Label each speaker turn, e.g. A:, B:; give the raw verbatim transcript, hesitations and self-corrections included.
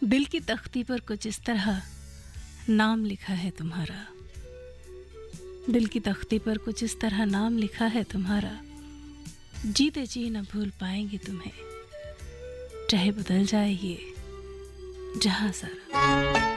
A: दिल की तख्ती पर कुछ इस तरह नाम लिखा है तुम्हारा। दिल की तख्ती पर कुछ इस तरह नाम लिखा है तुम्हारा। जीते जी न भूल पाएंगे तुम्हें, चाहे बदल जाए ये जहां सारा।